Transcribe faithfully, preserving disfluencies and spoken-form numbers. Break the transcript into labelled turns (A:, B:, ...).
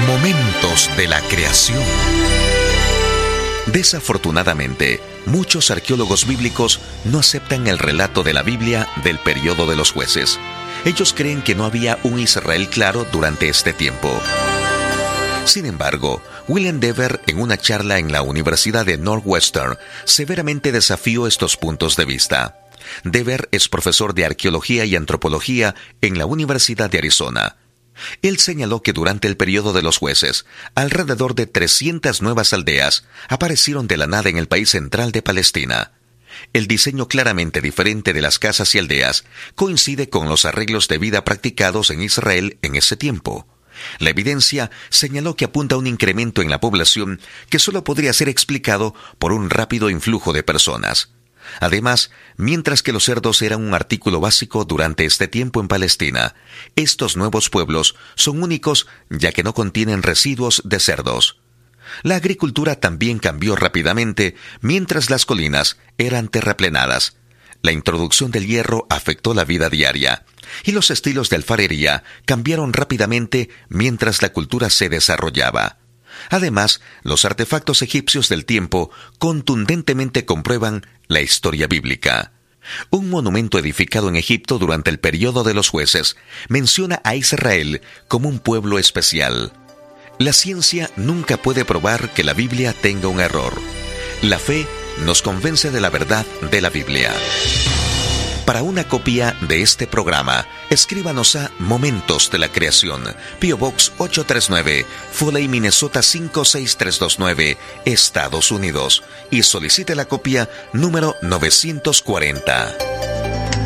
A: Momentos de la creación. Desafortunadamente, muchos arqueólogos bíblicos no aceptan el relato de la Biblia del período de los jueces. Ellos creen que no había un Israel claro durante este tiempo. Sin embargo, William Dever, en una charla en la Universidad de Northwestern, severamente desafió estos puntos de vista. Dever es profesor de arqueología y antropología en la Universidad de Arizona. Él señaló que durante el período de los jueces, alrededor de trescientas nuevas aldeas aparecieron de la nada en el país central de Palestina. El diseño claramente diferente de las casas y aldeas coincide con los arreglos de vida practicados en Israel en ese tiempo. La evidencia señaló que apunta a un incremento en la población que solo podría ser explicado por un rápido influjo de personas. Además, mientras que los cerdos eran un artículo básico durante este tiempo en Palestina, estos nuevos pueblos son únicos ya que no contienen residuos de cerdos. La agricultura también cambió rápidamente mientras las colinas eran terraplenadas. La introducción del hierro afectó la vida diaria, y los estilos de alfarería cambiaron rápidamente mientras la cultura se desarrollaba. Además, los artefactos egipcios del tiempo contundentemente comprueban la historia bíblica. Un monumento edificado en Egipto durante el periodo de los jueces menciona a Israel como un pueblo especial. La ciencia nunca puede probar que la Biblia tenga un error. La fe nos convence de la verdad de la Biblia. Para una copia de este programa, escríbanos a Momentos de la Creación, P O Box ocho tres nueve, Foley, Minnesota cinco seis tres dos nueve, Estados Unidos, y solicite la copia número novecientos cuarenta.